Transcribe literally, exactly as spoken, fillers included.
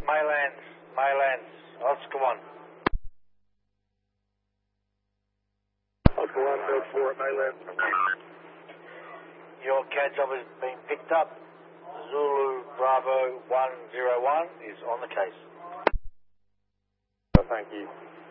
Maylands, Maylands, Oscar one. Oscar one, Bell four at Maylands. Your C A D job has been picked up. Zulu Bravo one zero one is on the case. Thank you.